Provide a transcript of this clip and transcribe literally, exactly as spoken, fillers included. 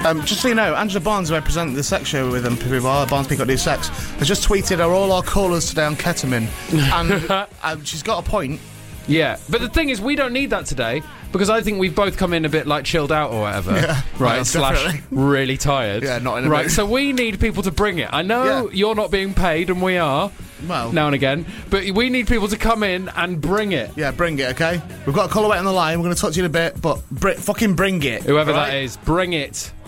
Um, just so you know, Angela Barnes, who I present the sex show with, and people are Barnes Peacock Do Sex, has just tweeted are all our callers today on ketamine, and um, she's got a point. Yeah, but the thing is, we don't need that today because I think we've both come in a bit like chilled out or whatever, yeah, right? well, slash definitely. really tired. Yeah, not in a right. bit. So we need people to bring it. I know Yeah. you're not being paid, and we are. Well, now and again, but we need people to come in and bring it. Yeah, bring it, okay? We've got a caller waiting on the line. We're going to talk to you in a bit, but br- fucking bring it. Whoever right? that is, bring it.